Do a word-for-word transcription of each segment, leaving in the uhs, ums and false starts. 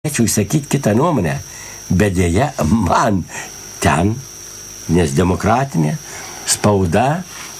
Norėčiau įsakyti kitą nuomonę, bet dėja man ten, nes demokratinė spauda,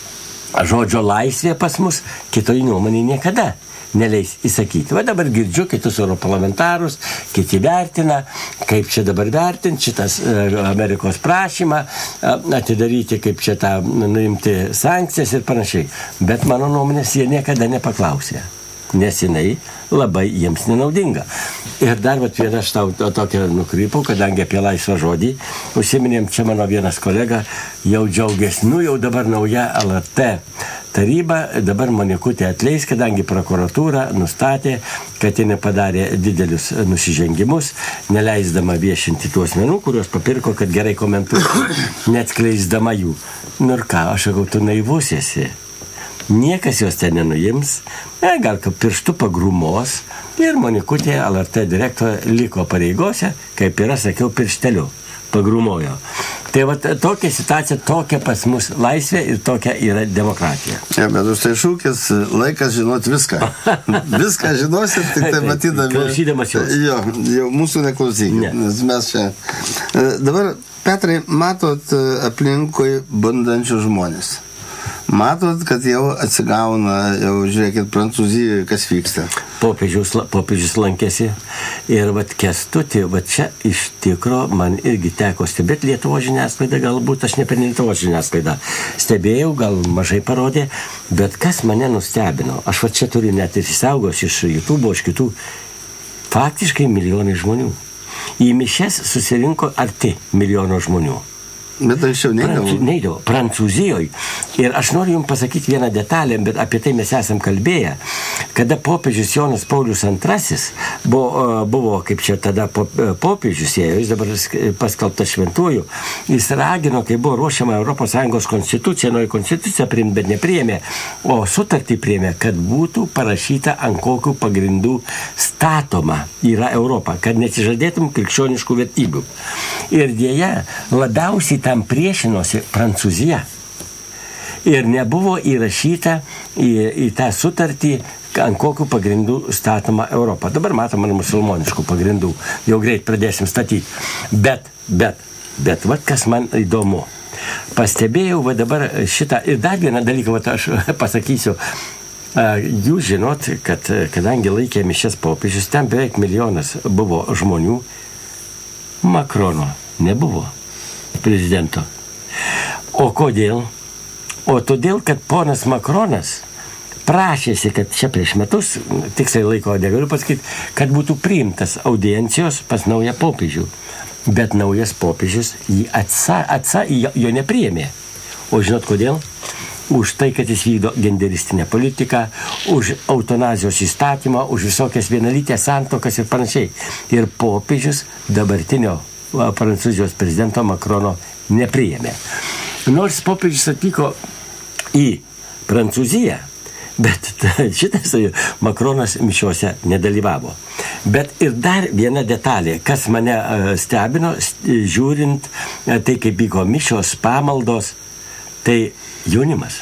žodžio laisvė pas mus, kitoj nuomonė niekada neleis įsakyti. Va dabar girdžiu kitus europarlamentarus, kiti vertina, kaip čia dabar vertinti šitas Amerikos prašymą, atidaryti, kaip čia tą nuimti sankcijas ir panašiai. Bet mano nuomonės jie niekada nepaklausė, nes jinai labai jiems nenaudinga. Ir dar vat vieną aš tau tokią nukrypau, kadangi apie laisvą žodį užsiminėm, čia mano vienas kolega jau džiaugiasi, nu jau dabar nauja L R T taryba, dabar Monikutė atleis, kadangi prokuratūra nustatė, kad ji nepadarė didelius nusižengimus, neleisdama viešinti tų asmenų, kuriuos papirko, kad gerai komentuotų, neatskleisdama jų. Nu ir ką, aš sakau, tu naivus esi. Niekas jos ten nenuims, ne, gal kaip pirštų pagrumos ir Monikutė L R T direktorė liko pareigose, kaip yra, sakiau, piršteliu pagrumojo. Tai va tokia situacija, tokia pas mus laisvė ir tokia yra demokratija. Ja, bet už tai šūkis laikas žinot viską. Viską žinosit, tik tai matydami. Klausydamas jos. Jo, jau mūsų neklausykit, ne. Nes mes čia. Dabar, Petrai, matot aplinkui bandančių žmonės. Matot, kad jau atsigauna, jau žiūrėkit, Prancūzijoje, kas vyksta. Popiežius, popiežius lankėsi ir vat Kęstutį, vat čia iš tikro man irgi teko stebėti Lietuvos žiniasklaidą, galbūt aš ne per Lietuvos žiniasklaidą stebėjau, gal mažai parodė, bet kas mane nustebino, aš vat čia turiu net ir įsaugos iš YouTube, iš kitų, faktiškai milijonai žmonių. Į mišias susirinko arti milijono žmonių. Bet anksčiau neidavo. Neidavo, Prancūzijoje. Ir aš noriu jums pasakyti vieną detalę, bet apie tai mes esam kalbėję. Kada popiežius Jonas Paulius antrasis buvo, buvo kaip čia tada popiežius ėjo, jis dabar paskelbtas šventuoju, jis ragino, kai buvo ruošiama Europos Sąjungos konstitucija, nuo konstituciją priimti, bet nepriėmė, o sutartį priėmė, kad būtų parašyta, ant kokių pagrindų statoma yra Europa, kad nesižadėtum krikščioniškų vertybių. Ir dėja, labiausiai tam priešinosi Prancūzija. Ir nebuvo įrašyta į, į tą sutartį, ant kokių pagrindų statoma Europa. Dabar matome musulmoniškų pagrindų. Jau greit pradėsim statyti. Bet, bet, bet, va kas man įdomu. Pastebėjau, va dabar šitą, ir dar vieną dalyką, va aš pasakysiu. Jūs žinot, kad kadangi laikė mišias popiežius, ten beveik milijonas buvo žmonių, Makrono nebuvo prezidento. O kodėl? O todėl, kad ponas Makronas prašėsi, kad čia prieš metus, tiksliai laiko negaliu pasakyti, kad būtų priimtas audiencijos pas naują popiežių. Bet naujas popiežius jį atsa, atsa, jo nepriėmė. O žinot kodėl? Už tai, kad jis vykdo genderistinę politiką, už eutanazijos įstatymą, už visokias vienalytės santuokas ir panašiai. Ir popiežius dabartinio Prancūzijos prezidento Makrono nepriėmė. Nors popiežius atvyko į Prancūziją, bet šitas Makronas mišiuose nedalyvavo. Bet ir dar viena detalė, kas mane stebino, žiūrint tai, kaip vyko mišios, pamaldos, tai jaunimas.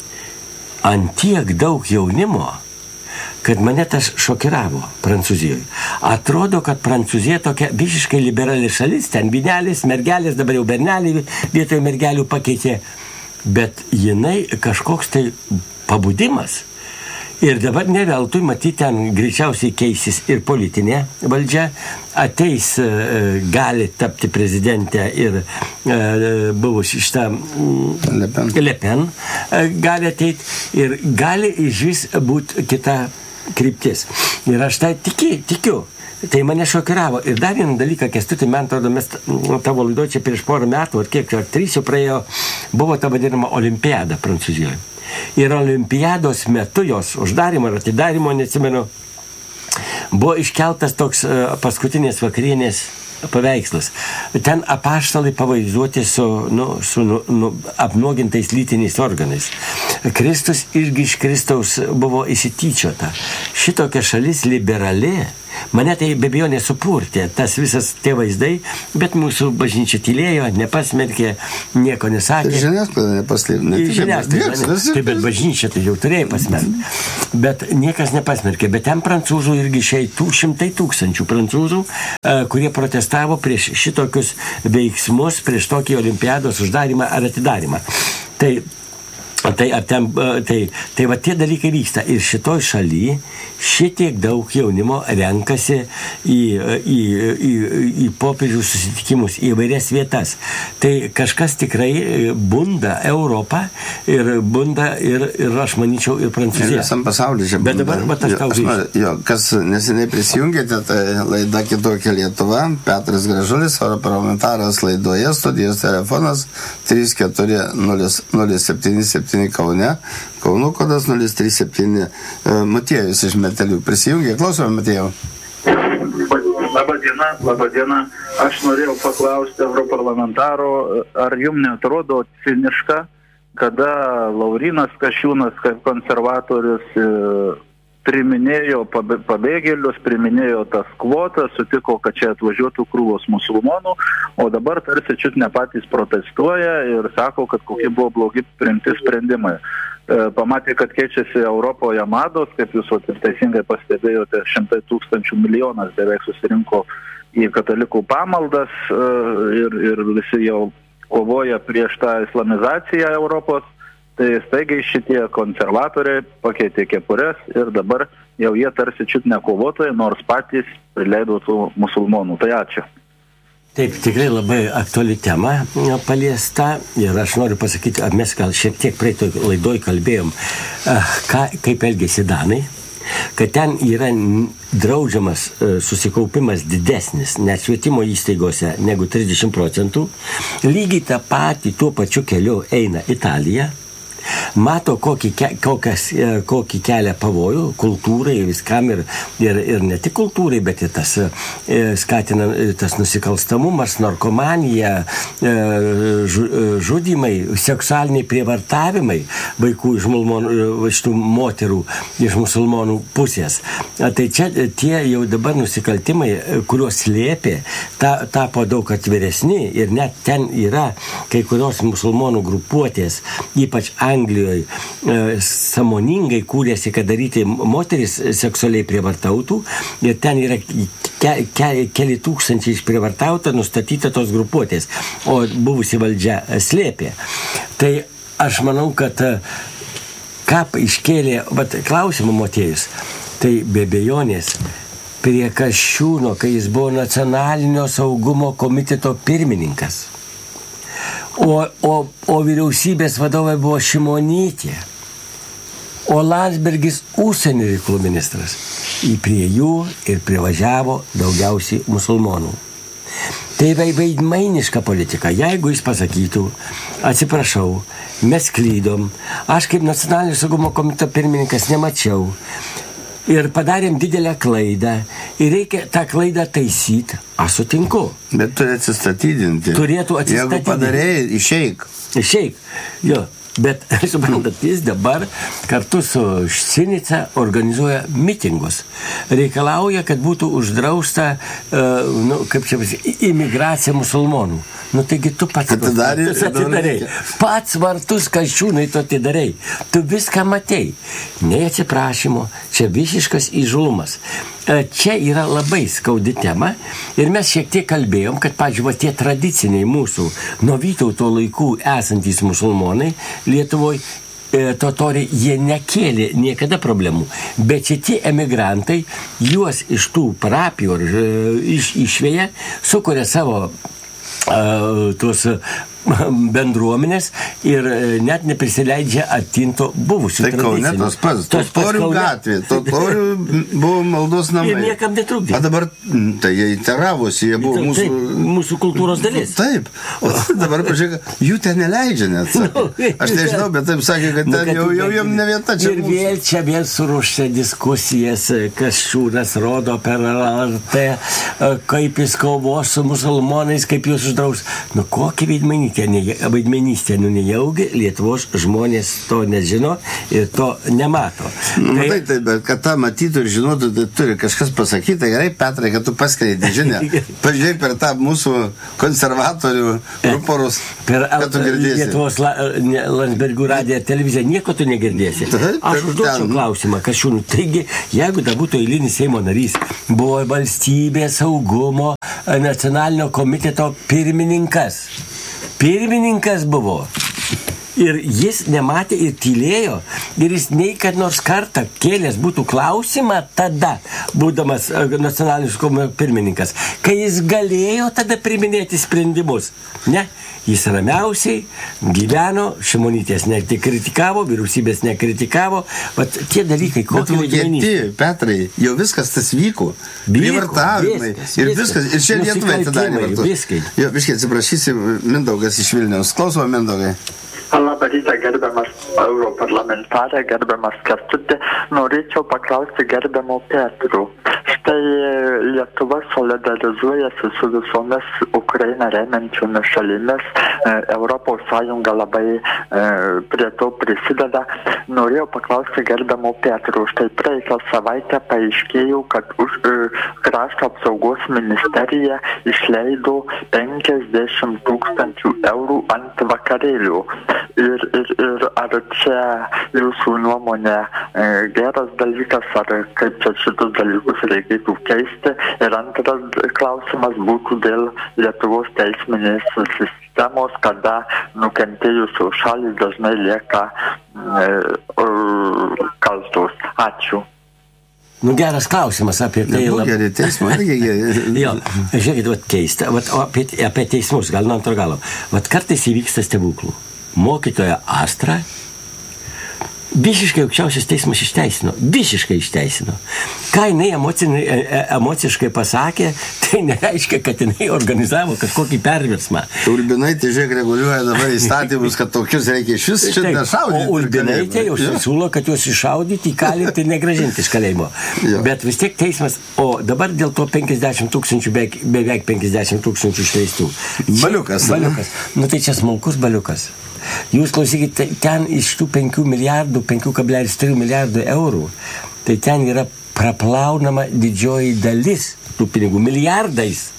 Ant tiek daug jaunimo, kad mane tas šokiravo Prancūzijoje. Atrodo, kad Prancūzija tokia visiškai liberali šalis, ten vynelės, mergelės, dabar jau berneliai vietoje mergelių pakeitė, bet jinai kažkoks tai pabudimas. Ir dabar ne veltui, matyti, ten greičiausiai keisis ir politinė valdžia, ateis, gali tapti prezidentę ir buvo šitą Le Pen, Le Pen gali ateiti ir gali išvis būti kita kryptis. Ir aš tai tiki, tikiu. Tai mane šokiravo. Ir dar vieną dalyką, Kęstutį, man atrodo, mes tavo laidoje čia prieš porą metų, ar kiek, ar trys jau praėjo, buvo ta vadinama olimpiada Prancūzijoje. Ir olimpiados metu jos uždarimo ir atidarimo, neatsimenu, buvo iškeltas toks paskutinės vakarienės paveikslas. Ten apaštalai pavaizduoti su, nu, su nu, nu, apnuogintais lytiniais organais. Kristus irgi iš Kristaus buvo įsityčiota. Šitokia šalis liberali Mane tai be abejonės supurtė, tas visas tie vaizdai, bet mūsų bažnyčia tylėjo, nepasmerkė, nieko nesakė. Ir žiniasklaida nepaslėpė. Žiniasklaida, taip, bet bažnyčia tai jau turėjo pasmerkti. Bet niekas nepasmerkė, bet ten prancūzų irgi išeitų šimtai tūkstančių prancūzų, kurie protestavo prieš šitokius veiksmus, prieš tokį olimpiados uždarimą ar atidarimą. Tai Tai, ten, tai, tai va tie dalykai vyksta ir šitoj šaly šitiek daug jaunimo renkasi į, į, į, į popiežių susitikimus, į vairias vietas. Tai kažkas tikrai bunda Europą ir bunda ir, ir aš manyčiau ir Prancūzija. Ir visam pasaulyje čia bunda. Bet dabar va, tas tau jo, jo, kas neseniai prisijungėte, tai laida Kitokia Lietuva, Petras Gražulis, europarlamentaras laidoje, studijos telefonas trys keturi nulis nulis septyni septyni Kaune, Kauno kodas nulis trys septyni. Matiejus iš Metelių prisijungė. Klausome, Matiejau. Labą dieną, labą dieną. Aš norėjau paklausti europarlamentaro, ar jums neatrodo ciniška, kada Laurynas Kasčiūnas kaip konservatorius priminėjo pabėgėlius, priminėjo tas kvotas, sutiko, kad čia atvažiuotų krūvos musulmonų, o dabar tarsi čiut ne patys protestuoja ir sako, kad kokie buvo blogi priimti sprendimai. Pamatė, kad keičiasi Europoje mados, kaip jūs ir teisingai pastebėjote, šimtai tūkstančių milijonas beveik susirinko į katalikų pamaldas ir, ir visi jau kovoja prieš tą islamizaciją Europos. Tai staigiai šitie konservatoriai pakeitė kepures ir dabar jau jie tarsi čiut nekovotojai, nors patys prileido tų musulmonų. Tai ačiū. Taip, tikrai labai aktuali tema paliesta ir aš noriu pasakyti, mes gal šiek tiek praeitoj laidoj kalbėjom, ką, kaip elgėsi Danai, kad ten yra draudžiamas susikaupimas didesnis net švietimo įstaigose negu trisdešimt procentų. Lygiai tą patį tuo pačiu keliu eina Italija. Mato, kokį, kokias, kokį kelia pavojų kultūrai viskam ir, ir, ir ne tik kultūrai, bet ir tas skatina tas nusikalstamumas, narkomanija, žudymai, seksualiniai prievartavimai vaikų iš musulmonų, šitų moterų iš musulmonų pusės. Tai čia tie jau dabar nusikaltimai, kuriuos slėpė, ta, tapo daug atviresni ir net ten yra kai kurios musulmonų grupuotės, ypač Anglijoje, sąmoningai kūrėsi, kad daryti moteris seksualiai prievartautų ir ten yra ke, ke, keli tūkstančiai išprievartauta, nustatyta tos grupuotės, o buvusi valdžia slėpė. Tai aš manau, kad ką iškėlė, vat, klausimą Motiejus, tai be abejonės prie Kasčiūno, kai jis buvo nacionalinio saugumo komiteto pirmininkas. O, o, o vyriausybės vadovai buvo Šimonytė, o Landsbergis užsienio reikalų ministras. Į prie jų ir privažiavo daugiausiai musulmonų. Tai veidmainiška politika. Jeigu jis pasakytų, atsiprašau, mes klydom, aš kaip nacionalinio saugumo komiteto pirmininkas nemačiau ir padarėm didelę klaidą ir reikia tą klaidą taisyti, aš sutinku. Bet turi atsistatydinti. Turėtų atsistatydinti. Jeigu padarėjai, išeik. Išeik, jo. Bet, suprantat, jis dabar kartu su Sinica organizuoja mitingus. Reikalauja, kad būtų uždrausta, uh, nu, kaip čia pasakyti, imigracija musulmonų. Nu, taigi tu pats atidarė, atidarei. Pats vartus Kasčiūnai tu atidarei. Tu viską matei. Nei atsiprašymo, čia visiškas įžulumas. Čia yra labai skaudi tema ir mes šiek tiek kalbėjom, kad, pavyzdžiui, tie tradiciniai mūsų nuo Vytauto laikų esantys musulmonai Lietuvoje, totoriai, jie nekėlė niekada problemų. Bet šitie emigrantai, juos iš tų parapijų iš, išveja, sukuria savo uh, tuos bendruomenės ir net neprisileidžia attinto buvusių tai tradicinių. Tai Kaune tas pats, totorių gatvė, totorių buvo maldos namai. Ir niekam netrukdė. O dabar, tai jie įteravosi, jie buvo mūsų... Taip, mūsų kultūros dalis. Taip, o dabar pažiūrėk, jų ten neleidžia net. No, aš nežinau, bet taip sakė, kad ten nu, kad jau, jau jam ne vieta čia. Ir vėl čia vėl surušia diskusijas, Kasčiūnas rodo per L R T, kaip jis kovos su musulmonais, kaip jūs uždraus. Nu, kokį veidmainį vaidmenystė nu nejaugi, Lietuvos žmonės to nežino ir to nemato. Tai, tai, tai bet kad tą matytų ir žinotų, tai turi kažkas pasakyti. Tai gerai, Petrai, kad tu paskleidai žinią. Pažiūrėjai per tą mūsų konservatorių ruporus, per kad tu girdėsi. Lietuvos la, Landsbergių radiją televiziją nieko tu negirdėsi. Aš užduočiau klausimą, Kasčiūnui. Taigi, jeigu da būtų eilinis Seimo narys, buvo valstybės saugumo nacionalinio komiteto pirmininkas. Pirmininkas buvo. Ir jis nematė ir tylėjo. Ir jis nei kad nors kartą kėlęs būtų klausimą tada, būdamas nacionalinis komiteto pirmininkas, kai jis galėjo tada priminėti sprendimus. Ne? Jis ramiausiai gyveno, Šimonytės nekritikavo, vyriausybės nekritikavo, bet tie dalykai, kokie vaidmenys. Petrai, jau viskas tas vyko. Privartavimai. Ir viskas. Ir čia Lietuvai atidarė vartus. Viskai. Jo, biškai atsiprašysi, Mindaugas iš Vilniaus. Klausome, Mindaugai. Labą rytą, gerbiamas europarlamentarė, gerbiamas Kęstuti. Norėčiau paklausti gerbiamo Petrų. Štai Lietuva solidarizuojasi su visomis Ukrainą remiančiomis šalimis. Europos Sąjunga labai e, prie to prisideda. Norėjau paklausti gerbiamo Petrų. Štai praeitą savaitę paaiškėjo, kad už e, krašto apsaugos ministerija išleido penkiasdešimt tūkstančių eurų ant vakarėlių. Ir, ir, ir ar čia jūsų nuomonė e, geras dalykas, ar kaip čia šitus dalykus reikėtų keisti? Ir antras klausimas būtų dėl Lietuvos teisminės sistemos, kada nukentėjusios šalys dažnai lieka e, kaltos. Ačiū. Nu, geras klausimas apie tai. Nu, geri teismai, irgi geri. Jo, žiūrėkit, vat keista. Vat, apie, apie teismus, gal nuo antro galo. Vat kartais įvyksta stebuklų. Mokytoja Astra visiškai aukščiausias teismas išteisino. Visiškai išteisino. Ką jinai emociškai pasakė, tai nereiškia, kad jinai organizavo kažkokį perversmą. Urbinaitė, žiūrėk, reguliuoja dabar įstatymus, kad tokius reikia iš vis šitą šaudyti. O Urbinaitė jau siūlo, kad juos iššaudyti, įkalinti ir negražinti iš kalėjimo. Jo. Bet vis tiek teismas, o dabar dėl to penkiasdešimt tūkstančių, beveik, beveik penkiasdešimt tūkstančių išleistų. Baliukas. Baliukas. Nu tai čia smulkus baliukas. Jūs klausykite, ten iš tų penkių milijardų, penkių kablelis trijų milijardų eurų, tai ten yra praplaunama didžioji dalis tų pinigų, milijardais.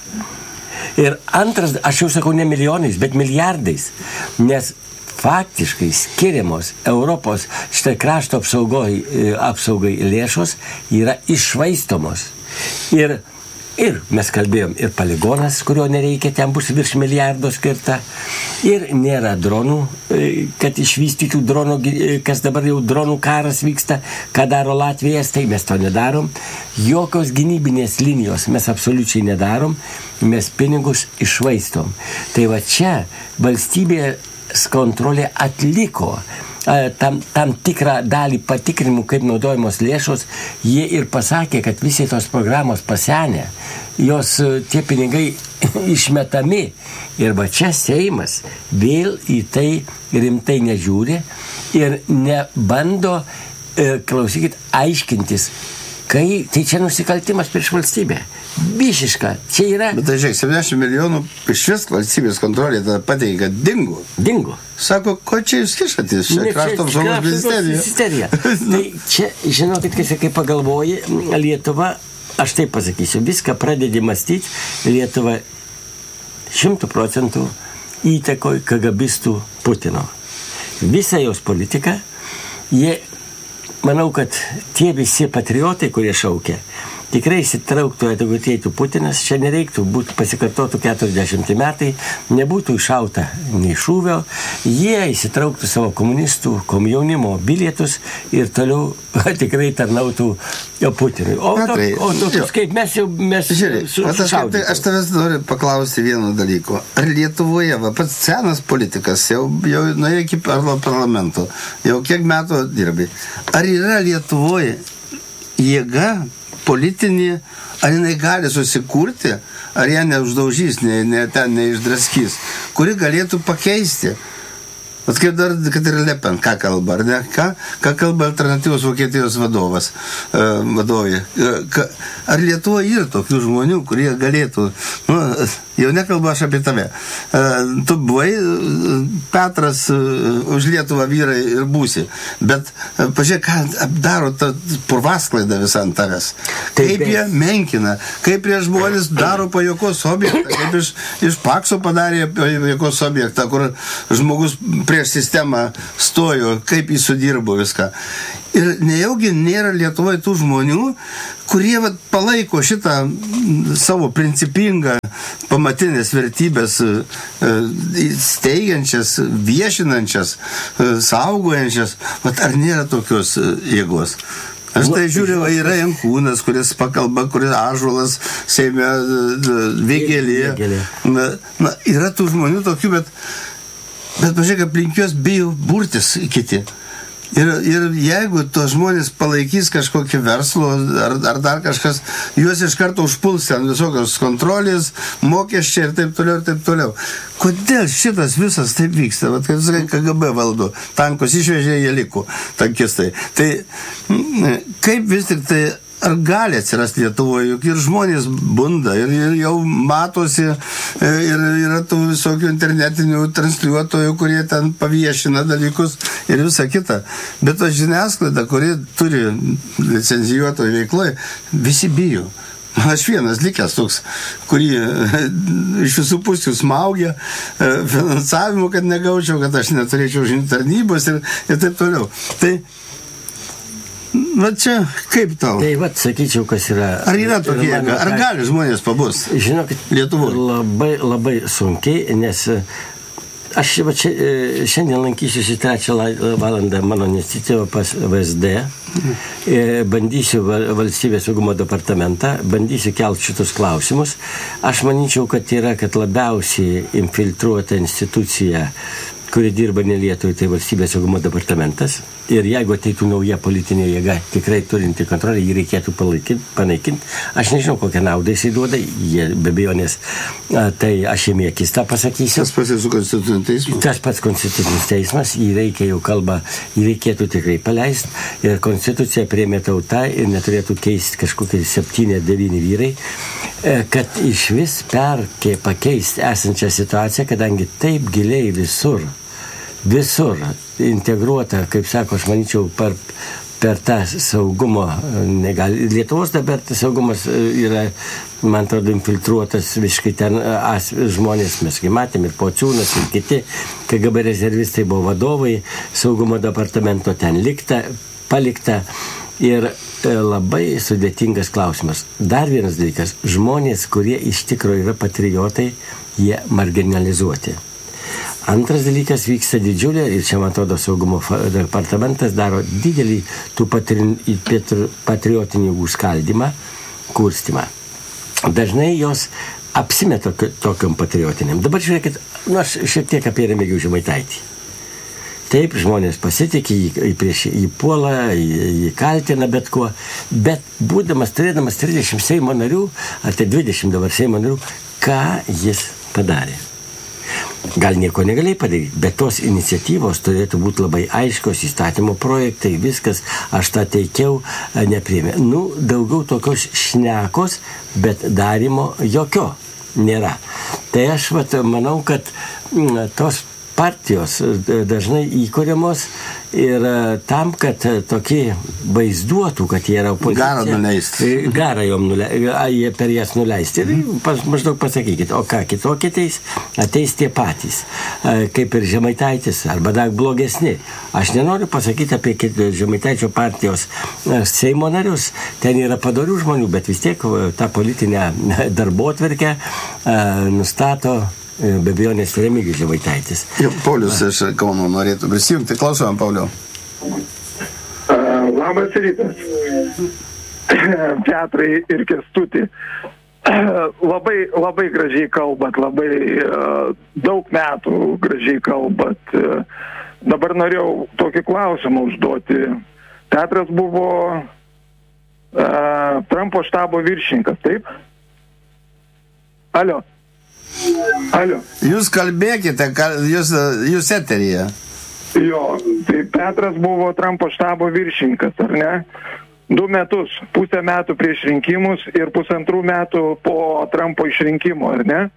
Ir antras, aš jau sakau ne milijonais, bet milijardais, nes faktiškai skiriamos Europos štai krašto apsaugai, apsaugai lėšos yra iššvaistomos. Ir Ir mes kalbėjom, ir poligonas, kurio nereikia, ten bus virš milijardo skirta. Ir nėra dronų, kad išvystytų dronų, kas dabar jau dronų karas vyksta, ką daro Latvija, tai mes to nedarom. Jokios gynybinės linijos mes absoliučiai nedarom, mes pinigus iššvaistom. Tai va čia valstybės kontrolė atliko Tam, tam tikrą dalį patikrinimų, kaip naudojamos lėšos, jie ir pasakė, kad visi tos programos pasenę, jos tie pinigai išmetami. Ir va čia Seimas vėl į tai rimtai nežiūri ir nebando, e, klausykit, aiškintis, kai tai čia nusikaltimas prieš valstybę. Bišiška, čia yra... Bet tai žiūrėk, septyniasdešimt milijonų iš vis valstybės kontrolė tada pateikė, kad dingo. Dingo. Sako, ko čia jūs kišatės? Čia krašto apsaugos ministerija. Tai čia, žinokit, kai pagalvoji, Lietuva, aš taip pasakysiu, viską pradedi mąstyti, Lietuva šimtų procentų įtakoj kagabistų Putino. Visa jos politika, jie, manau, kad tie visi patriotai, kurie šaukia, tikrai įsitrauktų, jeigu ateitų Putinas, čia nereiktų būti pasikartotų keturiasdešimt metai, nebūtų iššauta nei šūvio, jie įsitrauktų savo komunistų, komjaunimo bilietus ir toliau tikrai tarnautų Putinui. O, Petrai, to, o tokius kaip mes jau mes sušaudytų. Aš tavęs noriu paklausti vieno dalyko. Ar Lietuvoje, va, pats senas politikas, jau, jau nuėjo iki parlamento, jau kiek metų dirbai, ar yra Lietuvoje jėga politinį, ar jinai gali susikurti, ar ją neuždaužys, ne, ne, ten neišdraskys, kuri galėtų pakeisti Vat kaip dar, kad ir Le Pen, ką kalba, ar ne? Ką, ką kalba alternatyvos Vokietijos vadovas, uh, vadovė? Ka, ar Lietuvoje yra tokių žmonių, kurie galėtų, nu, jau nekalbu aš apie tave. Uh, tu buvai, uh, Petras, uh, už Lietuvą vyrai ir būsi, bet uh, pažiūrėk, ką daro ta purvasklaida visą ant tavęs. Kaip jie menkina, kaip jie žmonės daro pajokos objektą, kaip iš, iš Pakso padarė pajokos objektą, kur žmogus prieš sistemą stojo, kaip jis sudirbo viską. Ir nejaugi nėra Lietuvoje tų žmonių, kurie vat, palaiko šitą savo principingą pamatinės vertybės steigiančias, viešinančias, saugojančias. Vat, ar nėra tokios jėgos? Aš tai žiūriu, yra Jankūnas, kuris pakalba, kuris Ąžuolas, Seime, Vėgėlė. Na, na, yra tų žmonių tokių, bet, bet pažiūrėk, aplink juos bijo burtis kiti. Ir, ir jeigu tos žmonės palaikys kažkokį verslo ar, ar dar kažkas, juos iš karto užpuls ten visokios kontrolės, mokesčiai ir taip toliau ir taip toliau. Kodėl šitas visas taip vyksta? Vat, kaip sakai, K G B valdo, tankus išvežė, jie liko tankistai. Tai kaip vis tik tai, ar gali atsirasti Lietuvoje, juk ir žmonės bunda, ir, ir jau matosi, ir yra tų visokių internetinių transliuotojų, kurie ten paviešina dalykus ir visą kitą. Bet ta žiniasklaida, kuri turi licencijuotoje veikloje, visi bijo. Aš vienas likęs toks, kurį iš visų pusių smaugia finansavimu, kad negaučiau, kad aš neturėčiau žinių tarnybos ir, ir taip toliau. Tai va čia, kaip tau? Tai va, sakyčiau, kas yra... Ar yra tokie, yra ar gali žmonės pabus? Žinokit, Lietuvoje? Labai, labai sunkiai, nes aš va, čia, šiandien lankysiuosi trečią valandą mano iniciatyvą pas V S D, bandysiu valstybės saugumo departamentą, bandysiu kelti šitus klausimus. Aš manyčiau, kad yra, kad labiausiai infiltruota institucija, kuri dirba ne Lietuvai, tai valstybės saugumo departamentas. Ir jeigu ateitų nauja politinė jėga, tikrai turinti kontrolę, jį reikėtų palaikinti, panaikinti. Aš nežinau, kokią naudą jisai duoda, jie be abejonės, tai aš jiem akis tą pasakysiu. Tas pats su konstituciniu teismu? Tas pats konstitucinis teismas, jį reikia jau kalbą, jį reikėtų tikrai paleisti. Ir konstituciją priėmė tauta ir neturėtų keisti kažkokie septyni, devyni vyrai, kad iš vis perkė pakeisti esančią situaciją, kadangi taip giliai visur, visur integruota, kaip sako, aš manyčiau, per, per tą saugumo, negali, Lietuvos dabar tas saugumas yra, man atrodo, infiltruotas visiškai ten as, žmonės, mes kai matėm, ir Pociūnas, ir kiti, K G B rezervistai buvo vadovai, saugumo departamento ten likta, palikta. Ir labai sudėtingas klausimas. Dar vienas dalykas, žmonės, kurie iš tikrųjų yra patriotai, jie marginalizuoti. Antras dalykas, vyksta didžiulė, ir čia, man atrodo, saugumo departamentas daro didelį tų patriotinių skaldymą, kurstymą. Dažnai jos apsimeta tokiam patriotiniam. Dabar žiūrėkit, nu, aš šiek tiek apie Remigijų Žemaitaitį. Taip, žmonės pasitikė, jį, prieš jį puola, jį, jį kaltina bet kuo, bet būdamas, turėdamas trisdešimt Seimo narių, ar tai dvidešimt dabar Seimo narių, ką jis padarė? Gal nieko negalėjai padaryti, bet tos iniciatyvos turėtų būti labai aiškios, įstatymo projektai, viskas, aš tą teikiau, nepriėmė. Nu, daugiau tokios šnekos, bet darimo jokio nėra. Tai aš vat, manau, kad tos partijos dažnai įkuriamos ir tam, kad tokie vaizduotų, kad jie yra opozicija. Garą nuleisti. Garą jom nuleisti, per jas nuleisti. Ir pas, maždaug pasakykit, o ką, kitokie ateis, ateis tie patys, kaip ir Žemaitaitis, arba dar blogesni. Aš nenoriu pasakyti apie Žemaitaičio partijos Seimo narius, ten yra padorių žmonių, bet vis tiek tą politinę darbotvarkę nustato be abejonės Remigijus Žemaitaitis. Jau, Paulius iš Kauno norėtų prisijungti. Klausom, Pauliau. Uh, labas rytas. Petrai ir Kęstuti. Uh, labai, labai gražiai kalbat, labai uh, daug metų gražiai kalbat. Uh, dabar norėjau tokį klausimą užduoti. Petras buvo uh, Trumpo štabo viršininkas, taip? Alio. Alio. Jūs kalbėkite, jūs, jūs eteryje. Jo, tai Petras buvo Trumpo štabo viršininkas, ar ne? Du metus, pusę metų prieš rinkimus ir pusantrų metų po Trumpo išrinkimo, ar ne?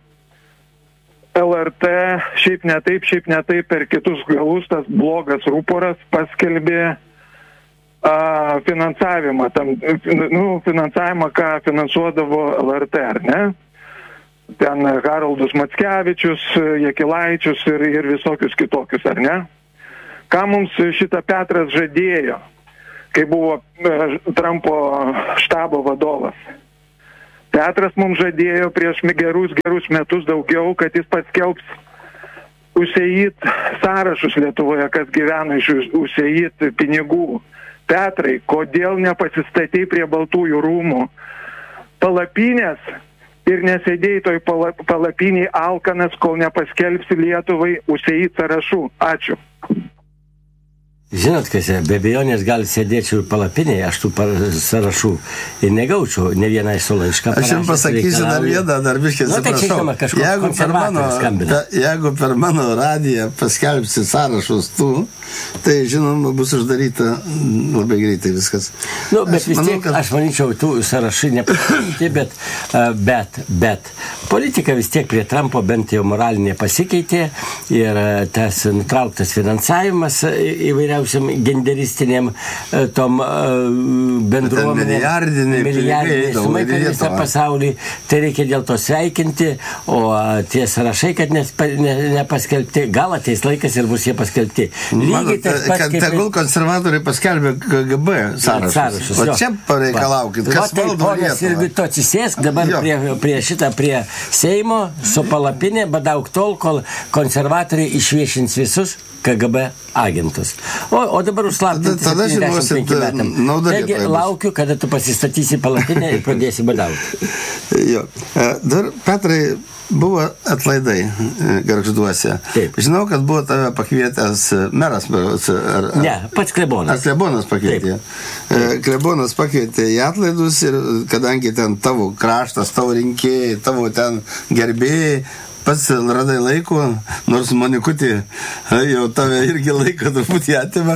L R T šiaip ne taip, šiaip ne taip per kitus galus tas blogas rūporas paskelbė a, finansavimą, tam, nu, finansavimą, ką finansuodavo L R T, ar ne? Ten Haraldus Mackevičius, Jakilaičius ir, ir visokius kitokius, ar ne? Ką mums šitą Petras žadėjo, kai buvo Trumpo štabo vadovas? Petras mums žadėjo prieš gerus, gerus metus daugiau, kad jis paskelbs užsėjit sąrašus Lietuvoje, kas gyvena iš užsėjit pinigų. Petrai, kodėl nepasistatei prie Baltųjų rūmų palapinės ir nesėdėjai toj palapiniai alkanas, kol nepaskelbsi Lietuvai užsėjit sąrašų? Ačiū. Žinot, kas, be abejonės gal sėdėčiau ir palapinėje, aš tų sąrašų ir negaučiau, ne vieną iš su laišką. Aš jums pasakysiu dar vieną, dar biškai atsiprašau. Nu, tai jeigu, per mano, ta, jeigu per mano radiją paskelbsi sąrašus tų, tai žinoma bus uždaryta labai greitai viskas. Nu, bet aš vis manau, tiek, kad... aš manyčiau, tų sąrašai nepasikeitė, bet, bet, bet politika vis tiek prie Trumpo bent jau moralinė pasikeitė ir tas nutrauktas finansavimas įvairiausių genderistiniam tom bendruomenėm, milijardiniai sumai per visą pasaulį, tai reikia dėl to sveikinti, o tie sąrašai, kad nepaskelbti, gal ateis laikas ir bus jie paskelbti. Lygiai tas pats, kaip... Tegul konservatoriai paskelbė K G B sąrašus. sąrašus o čia pareikalaukit, kas va, valdo Lietuvą. Ir to atsisėsk dabar prie, prie šitą, prie Seimo su palapinė, badauk tol, kol konservatoriai išviešins visus K G B agentus. O, o dabar užslaptinti septyniasdešimt penki metam. Taigi laukiu, kada tu pasistatysi palapinę ir pradėsi badauti. Jo. Dar, Petrai, buvo atlaidai Gargžduose. Taip. Žinau, kad buvo tave pakvietęs meras. Ar, ar, ne, pats klebonas. Ar klebonas pakvietė. Taip. Klebonas pakvietė į atlaidus ir kadangi ten tavo kraštas, tavo rinkėjai, tavo ten gerbėjai, pats radai laiko, nors Monikutė jau tave irgi laiko truputį atima.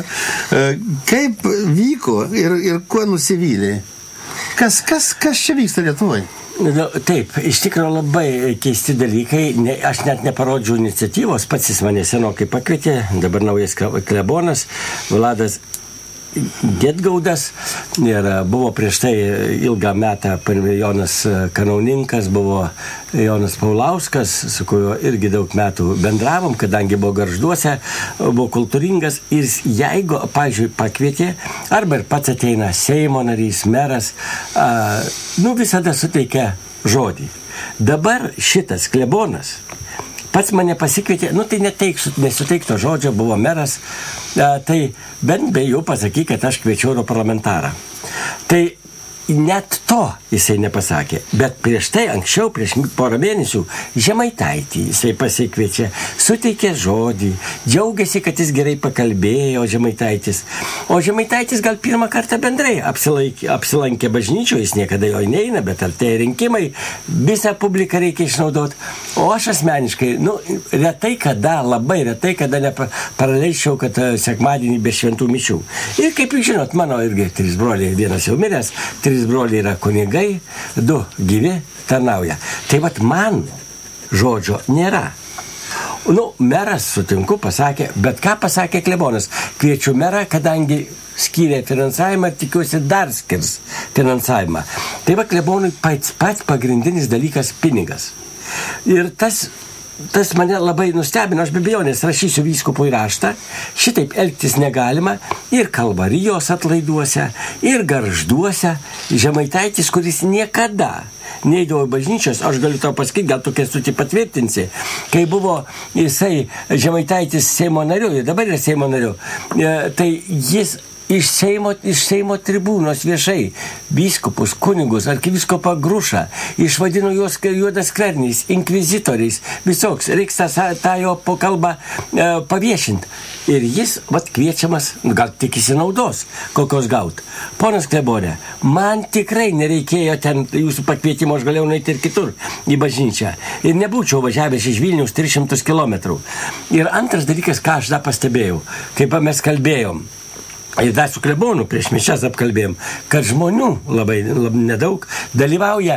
Kaip vyko ir, ir kuo nusivylė? Kas, kas, kas čia vyksta Lietuvoje? Nu, taip, iš tikrųjų labai keisti dalykai. Ne, aš net neparodžiau iniciatyvos, pats jis mane senokai pakvietė, dabar naujas klebonas, Vladas Gedgaudas, ir buvo prieš tai ilgą metą Jonas Kanauninkas, buvo Jonas Paulauskas, su kuriuo irgi daug metų bendravom, kadangi buvo Gargžduose, buvo kultūringas ir jeigu, pavyzdžiui, pakvietė, arba ir pats ateina Seimo narys, meras, a, nu visada suteikia žodį. Dabar šitas klebonas pats mane pasikvietė, nu tai neteiksiu, nesuteikto žodžio, buvo meras, a, tai bent be jų pasakyk, kad aš kviečiu europarlamentarą. Tai net to jisai nepasakė, bet prieš tai, anksčiau, prieš porą mėnesių, Žemaitaitį jisai pasikviečia, suteikė žodį, džiaugiasi, kad jis gerai pakalbėjo, Žemaitaitis. O Žemaitaitis gal pirmą kartą bendrai apsilaikė, apsilankė bažnyčioje, jis niekada jo neina, bet artėja rinkimai, visą publiką reikia išnaudoti. O aš asmeniškai, nu, retai kada, labai retai kada nepraleisčiau, kad sekmadienį be šventų mišių. Ir kaip jūs žinot, mano irgi trys broliai, vienas jau miręs, trys broliai yra kunigai, du gyvi tarnauja. Tai vat man žodžio nėra. Nu, meras, sutinku, pasakė, bet ką pasakė klebonas? Kviečiu merą, kadangi skyrė finansavimą ir tikiuosi dar skirs finansavimą. Tai va klebonui pats, pats pagrindinis dalykas pinigas. Ir tas Tas mane labai nustebino, aš be abejonės rašysiu vyskupui raštą, šitaip elgtis negalima ir Kalvarijos atlaiduose, ir Gargžduose. Žemaitaitis, kuris niekada neįdavo bažnyčios, aš galiu tau pasakyti, gal tu Kęstutį patvirtinsi, kai buvo jisai Žemaitaitis Seimo nariu, ir dabar yra Seimo nariu, tai jis iš Seimo, iš Seimo tribūnos viešai vyskupus, kunigus, arkivyskupą Grušą, išvadino juos juodaskverniais, inkvizitoriais, visoks, reiks tą, tą jo pokalbą e, paviešinti. Ir jis, vat, kviečiamas, gal tikisi naudos, kokios gaut. Ponas klebonė, man tikrai nereikėjo ten jūsų pakvietimo, aš galėjau nueiti ir kitur į bažnyčią. Ir nebūčiau važiavęs iš Vilniaus tris šimtus kilometrų. Ir antras dalykas, ką aš dar pastebėjau, kaip mes kalbėjom, ir dar su klebonu prieš mišias apkalbėjom, kad žmonių labai, labai nedaug dalyvauja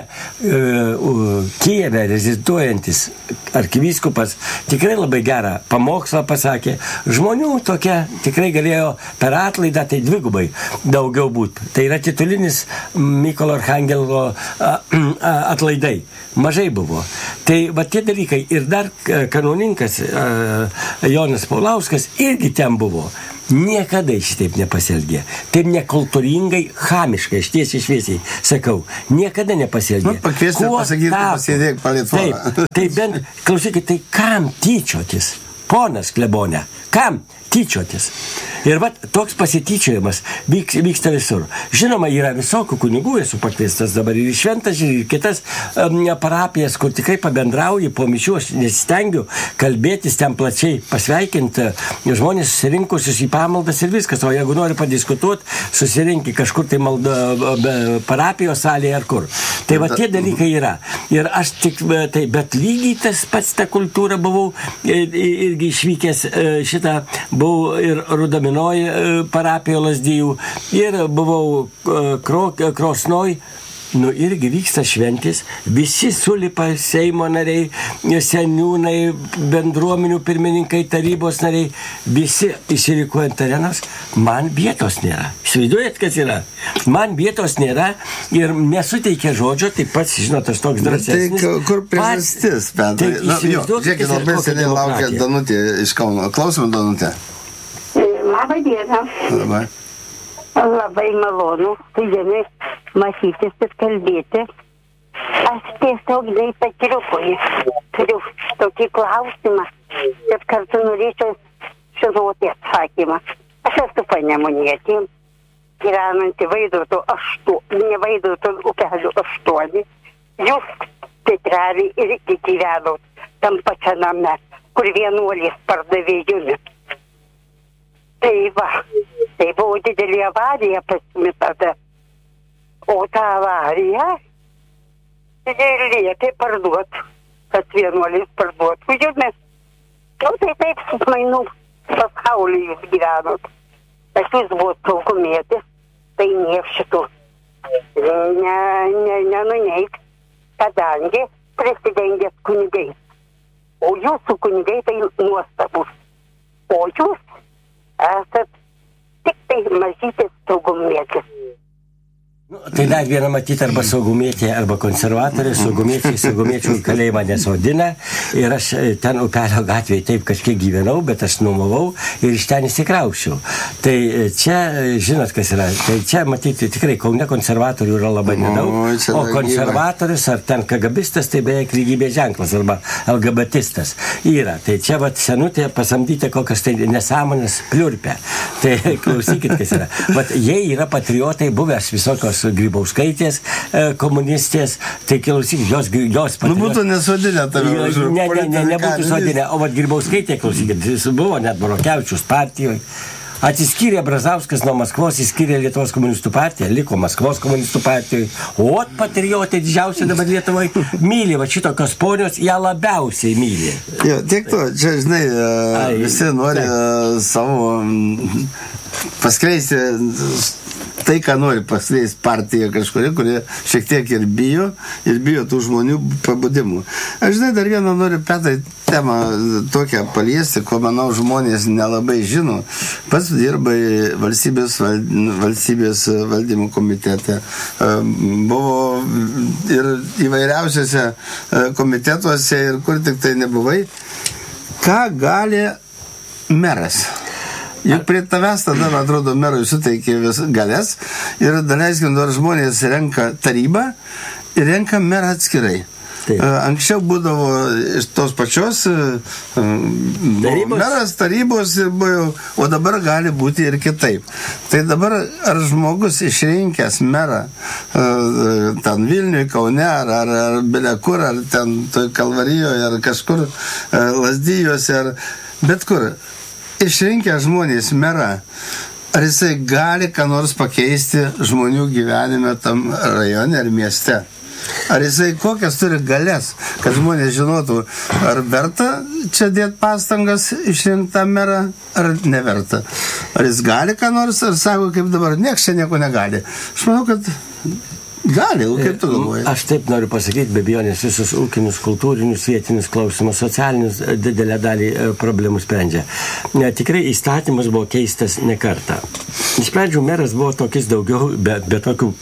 e, Kijeve reziduojantis arkivyskupas, tikrai labai gerą pamokslą pasakė. Žmonių tokia tikrai galėjo per atlaidą, tai dvigubai daugiau būti. Tai yra titulinis Mykolo Archangelo a, a, atlaidai. Mažai buvo. Tai va tie dalykai. Ir dar kanauninkas a, Jonas Paulauskas irgi ten buvo. Niekada šitaip nepasielgė. Taip nekultūringai, chamiškai, aš tiesiai šviesiai sakau, niekada nepasielgė. Nu, pakviesti pasakyti, pasėdėk palėt vorą. Taip, tai bent, klausykit, tai kam tyčiotis, ponas klebonė, kam tyčiotis? Ir vat toks pasityčiojimas vyks, vyksta visur. Žinoma, yra visokių kunigų, esu pakviestas dabar ir į Šventažį, ir kitas um, parapijas, kur tikrai pabendrauju, po mišių aš nesistengiu kalbėtis ten plačiai, pasveikinti žmonės susirinkusius į pamaldas ir viskas. O jeigu nori padiskutuoti, susirinki kažkur tai malda, parapijos salėje ar kur. Tai va tie dalykai yra. Ir aš tik, tai, bet lygiai tas pats tą kultūrą buvau irgi išvykęs šitą, buvau ir Rudami parapijo Lazdijų ir buvau Krosnoj, nu irgi vyksta šventės, visi sulipa Seimo nariai, seniūnai, bendruomenių pirmininkai, tarybos nariai, visi išsirikuojant arenas, man vietos nėra. Įsivaizduojat, kas yra? Man vietos nėra ir nesuteikia žodžio, taip pats, žinot, aš toks drąsesnis. Tai kur priežastis, Petrai? Na, jo, žiūrėkit, labai seniai laukia Danutė iš Kauno. Klausome, Danutė. Labą dieną. Labai. Labai malonu su jumis matytis ir kalbėti. Aš tiesiog nei patriukui turiu tokį klausimą, kad kartu norėčiau žinoti atsakymą. Aš esu panemunietė, gyvenanti Vaidoto aštuoni, ne Vaidoto upelių aštuoni. Jūs titrelį irgi gyvenot tam pačiame, kur vienuolės pardavė jumis. Tai va, tai buvo didelė avarija pasimi tada. O tą avariją ir liepė parduot, kad vienuolis parduotų jumis. Jau tai taip su mainų pasaulyje jūs gyvenot. Aš jūs buvot saugumietis, tai niek šitų ne, ne, nenuneik, kadangi prisidengėt kunigais. O jūsų kunigai tai nuostabus. O jūs esat tik tai mažytis saugumietis. Nu, tai dar vieną matyti arba saugumietė, arba konservatorė, saugumiečiai, saugumiečių į kalėjimą nesodina. Ir aš ten Upelio gatvėje taip kažkiek gyvenau, bet aš nuomavau ir iš ten įsikraušiau. Tai čia, žinot, kas yra, tai čia matyti tikrai Kaune konservatorių yra labai nedaug. O konservatorius ar ten kagabistas, tai beveik lygybės ženklas arba LGBTistas yra. Tai čia vat senutė pasamdyti kokias tai nesąmonės pliurpę. Tai klausykit, kas yra. Vat jie yra patriotai buvęs visokios Grybauskaitės komunistės, tai klausykit, jos, jos patriot... Nu būtų nesodinę tave už politinį karinį. Ne, ne, ne, nebūtų sodinę, o vat Grybauskaitė, klausykit, jis buvo net Burokevičius partijoje. Atsiskyrė Brazauskas nuo Maskvos, įskyrė Lietuvos komunistų partiją, liko Maskvos komunistų partijoje. O atpatriotai didžiausia dabar Lietuvai myli, va šitokios ponios, ją labiausiai myli. Jo, tiek to, čia, žinai, Ai, visi nori taip. Savo paskleisti tai, ką nori paskleisti partija kažkuria, kurie šiek tiek ir bijo, ir bijo tų žmonių pabudimų. Aš, žinai, dar vieną noriu, Petrai, temą tokią paliesti, ko, manau, žmonės nelabai žino. Pats dirbai valstybės, valstybės valdymo komitete. Buvo ir įvairiausiose komitetuose ir kur tik tai nebuvai. Ką gali meras? Juk prie tavęs tada, man atrodo, merui suteikė vis galės ir daleiskim, dar žmonės renka tarybą ir renka merą atskirai. Taip. Anksčiau būdavo iš tos pačios tarybos. Meras tarybos, o dabar gali būti ir kitaip. Tai dabar ar žmogus išrinkęs merą ten Vilniuje, Kaune, ar, ar, ar Belekur, ar ten Kalvarijoje, ar kažkur Lazdijuose, ar bet kur, išrinkęs žmonės merą, ar jisai gali ką nors pakeisti žmonių gyvenime tam rajone ar mieste? Ar jisai kokias turi galės, kad žmonės žinotų, ar verta čia dėti pastangas išrinktą merą, ar neverta? Ar jis gali ką nors, ar sako, kaip dabar, nieks čia nieko negali? Aš manau, kad gali, kaip tu galvoji? Aš taip noriu pasakyti, be abejonės visus ūkinius, kultūrinius, vietinius klausimus, socialinius didelę dalį problemų sprendžia. Tikrai įstatymas buvo keistas ne kartą. Iš pradžių meras buvo tokis daugiau, bet be tokių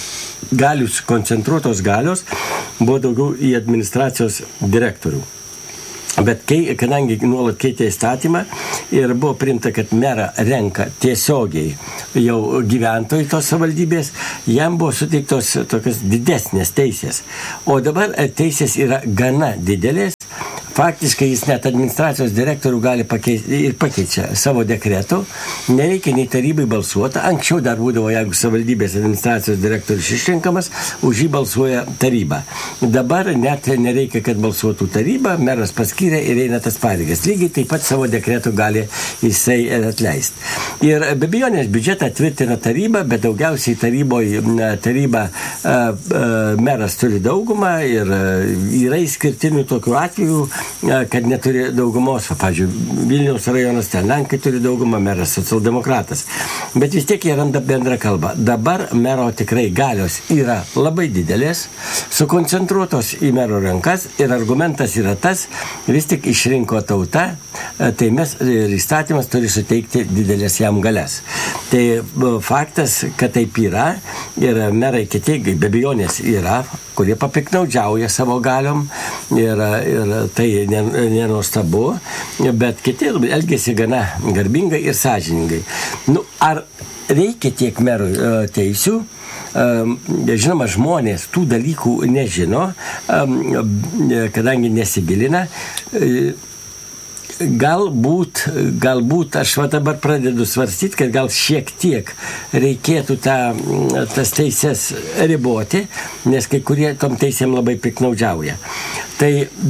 galius, koncentruotos galios, buvo daugiau į administracijos direktorių. Bet kai, kadangi nuolat keitė įstatymą ir buvo priimta, kad merą renka tiesiogiai jau gyventojai tos savivaldybės, jam buvo suteiktos tokios didesnės teisės. O dabar teisės yra gana didelės. Faktiškai jis net administracijos direktorių gali pakeisti ir pakeičia savo dekretų. Nereikia nei tarybai balsuoti. Anksčiau dar būdavo, jeigu savivaldybės administracijos direktorius išrinkamas, už jį balsuoja taryba. Dabar net nereikia, kad balsuotų taryba, meras paskyrė ir eina tas pareigas. Lygiai taip pat savo dekretų gali jisai atleisti. Ir be abejonės biudžetą tvirtina taryba, bet daugiausiai taryboje taryba a, a, meras turi daugumą ir yra išskirtinių tokių atvejų, kad neturi daugumos, pavyzdžiui, Vilniaus rajonas, ten Lenkai turi daugumą, meras socialdemokratas. Bet vis tiek jie randa bendrą kalbą. Dabar mero tikrai galios yra labai didelės, sukoncentruotos į mero rankas ir argumentas yra tas, vis tik išrinko tauta, tai mes ir įstatymas turi suteikti didelės jam galias. Tai faktas, kad taip yra ir merai kiti, be abejonės yra, kurie papiknaudžiauja savo galiom ir, ir tai nenuostabu, bet kiti elgėsi gana garbingai ir sąžiningai. Nu, ar reikia tiek merų teisių? Žinoma, žmonės tų dalykų nežino, kadangi nesigilina. Galbūt, galbūt aš va dabar pradedu svarstyti, kad gal šiek tiek reikėtų tą, tas teisės riboti, nes kai kurie tom teisėm labai piknaudžiauja. Tai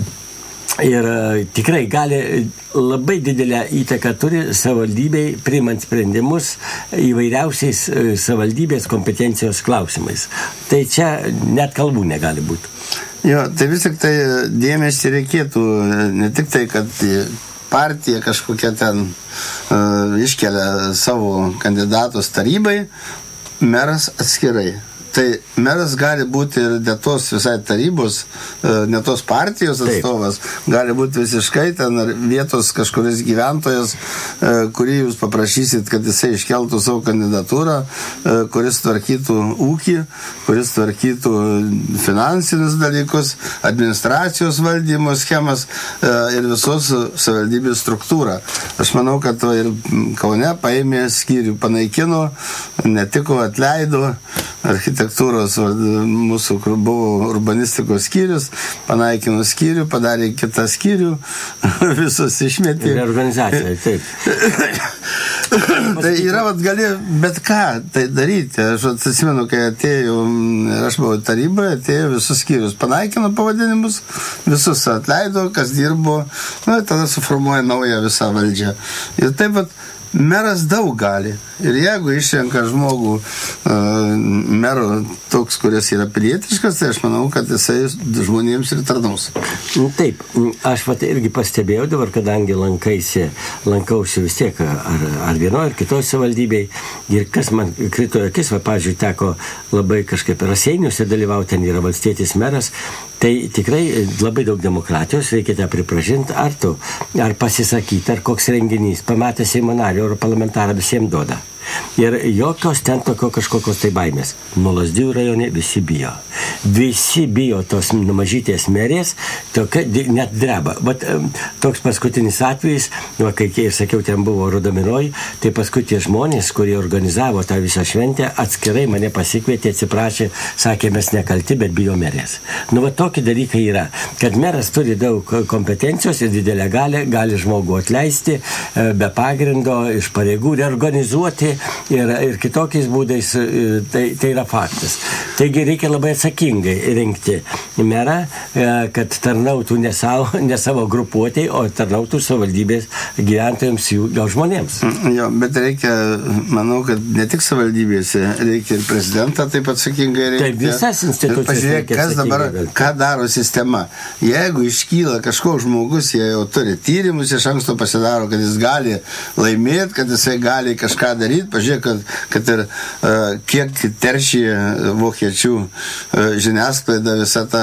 ir tikrai gali labai didelę įtaką turi savivaldybei priimant sprendimus įvairiausiais savivaldybės kompetencijos klausimais. Tai čia net kalbų negali būti. Jo, tai vis tik tai dėmesį reikėtų, ne tik tai, kad partija kažkokia ten uh, iškelia savo kandidatus tarybai, meras atskirai. Tai meras gali būti ir ne tos visai tarybos, ne tos partijos atstovas, Taip. gali būti visiškai ten vietos kažkuris gyventojas, kurį jūs paprašysit, kad jisai iškeltų savo kandidatūrą, kuris tvarkytų ūkį, kuris tvarkytų finansinius dalykus, administracijos valdymo schemas ir visos savivaldybės struktūrą. Aš manau, kad to ir Kaune paėmė skyrių, panaikino, netiko, atleido architektūros, mūsų, kur buvo urbanistikos skyrius, panaikino skyrių, padarė kitą skyrių, visus išmetė. Ir organizacija, taip. Tai yra, vat, gali bet ką tai daryti. Aš atsimenu, kai atėjau, aš buvau taryboje, atėjo visus skyrius, panaikino pavadinimus, visus atleido, kas dirbo, nu, tada suformuoja naują visą valdžią. Ir taip, vat, meras daug gali. Ir jeigu išrenka žmogų uh, mero toks, kuris yra pilietiškas, tai aš manau, kad jisai žmonėms ir tarnaus. Taip, aš vat irgi pastebėjau dabar, kadangi lankaisi, lankausi vis tiek ar, ar vienoje, ar kitoje savivaldybėje. Ir kas man krito akis, va, pavyzdžiui, teko labai kažkaip Raseiniuose dalyvauti, ten yra valstietis meras. Tai tikrai labai daug demokratijos, reikia tą pripažinti, ar tu, ar pasisakyti, ar koks renginys, pamatę Seimo nario, ar parlamentarą visiems duoda. Ir jokios ten tokio kažkokios tai baimės. Nuo Lazdijų rajone visi bijo. Visi bijo tos mažytės merės, tokia, net dreba. Bet toks paskutinis atvejis, va, kai ir sakiau, ten buvo Rudaminoj, tai paskui tie žmonės, kurie organizavo tą visą šventę, atskirai mane pasikvietė, atsiprašė, sakė, mes nekalti, bet bijo merės. Nu, va, tokie dalykai yra, kad meras turi daug kompetencijos ir didelę galę, gali žmogų atleisti be pagrindo, iš pareigų reorganizuoti ir, ir kitokiais būdais, tai, tai yra faktas. Taigi reikia labai atsakingai rinkti merą, kad tarnautų ne savo, ne savo grupuotėj, o tarnautų savivaldybės gyventojams, jų gal žmonėms. Jo, bet reikia, manau, kad ne tik savivaldybėse, reikia ir prezidentą taip atsakingai rinkti. Taip, visas institucijas. Pažiūrėk, kas dabar, ką daro sistema. Jeigu iškyla kažkoks žmogus, jie jau turi tyrimus, iš anksto pasidaro, kad jis gali laimėti, kad jisai gali kažką daryti. Pažiūrėk, kad, kad ir uh, kiek teršė vokiečių uh, žiniasklaida visą tą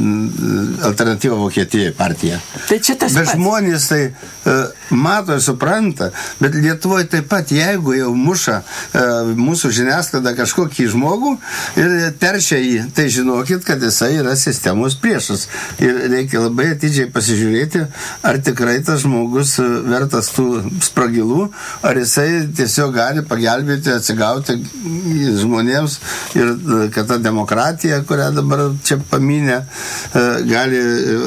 uh, alternatyvą Vokietijai partiją. Tai čia tas bet pats. Žmonės tai uh, mato ir supranta, bet Lietuvoje taip pat, jeigu jau muša uh, mūsų žiniasklaida kažkokį žmogų ir teršia jį, tai žinokit, kad jisai yra sistemos priešas. Ir reikia labai atidžiai pasižiūrėti, ar tikrai tas žmogus vertas tų spragilų, ar jisai tiesiog gali pagelbėti, atsigauti žmonėms ir kad ta demokratija, kurią dabar čia paminė, gali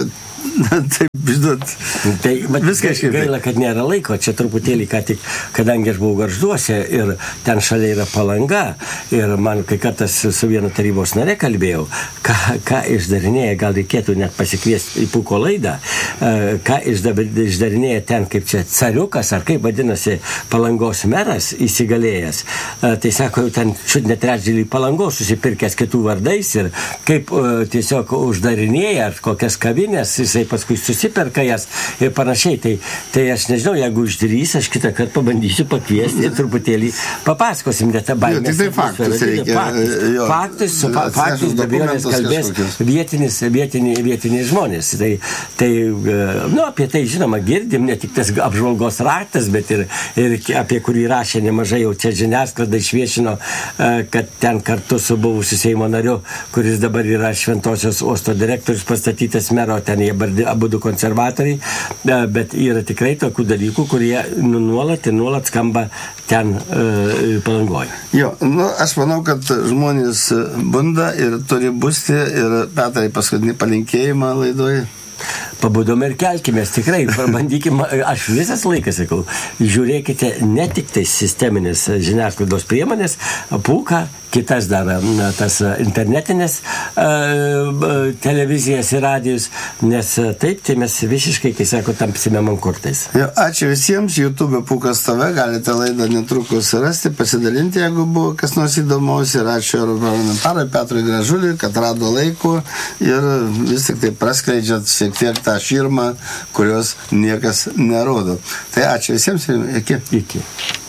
taip, žinot, tai, viskas gaila, kad nėra laiko, čia truputėlį, ką tik, kadangi aš buvau Gargžduose ir ten šalia yra Palanga ir man kai kartas su vienu tarybos nare kalbėjau, ką, ką išdarinėja, gal reikėtų net pasikviesti į Puko laidą, ką išdarinėja ten, kaip čia cariukas, ar kaip vadinasi Palangos meras įsigalėjęs, tai sako, jau ten čiut net trečdėlį Palangos susipirkęs kitų vardais ir kaip tiesiog uždarinėja ar kokias kavinės, jisai paskui susiperka jas ir panašiai. Tai, tai aš nežinau, jeigu uždarys, aš kitą kartą pabandysiu pakviesti ir truputėlį papasakosim, net tą baimę. Tik tai faktus reikia. Faktus, jo, faktus, su fa, faktus be abejonės kalbės vietinis, vietiniai, vietiniai žmonės. Tai, tai, nu, apie tai, žinoma, girdim, ne tik tas apžvalgos raktas, bet ir, ir apie kurį rašė nemažai jau čia žiniasklaida išviešino, kad ten kartu su buvusiu Seimo nariu, kuris dabar yra Šventosios uosto direktorius pastatytas mero, ten jie abudu konservatoriai, bet yra tikrai tokių dalykų, kurie nuolat ir nuolat skamba ten e, Palangoje. Jo, nu, aš manau, kad žmonės bunda ir turi busti ir Petrai paskutinį palinkėjimą laidoje. Pabudome ir kelkimės, tikrai, pabandykime, aš visas laikas sakau, žiūrėkite ne tik tai sisteminės žiniasklaidos priemonės, Puką, kitas dar tas internetinės uh, televizijas ir radijus, nes taip, tai mes visiškai, kai sako, tampsime mankurtais. Jo, ačiū visiems, YouTube Pukas T V, galite laidą netrukus rasti, pasidalinti, jeigu buvo kas nors įdomaus, ir ačiū europarlamentarui Petrui Gražuliui, kad rado laiko ir vis tik tai praskleidžiat šiek tiek tą širmą, kurios niekas nerodo. Tai ačiū visiems ir iki. Iki.